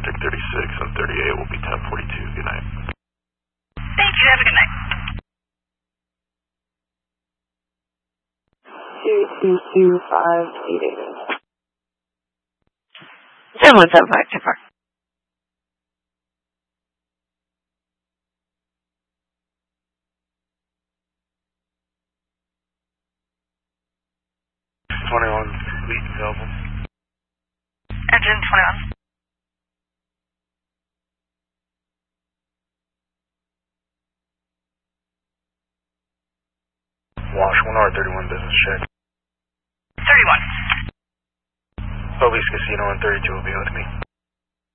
District 36 on 38 will be 1042. Good night. Thank you. Have a good night. 222-588. 7175, too far. Fleet available. Engine 21. Wash 1R31 business check. 31. Police Casino on 32 will be with me.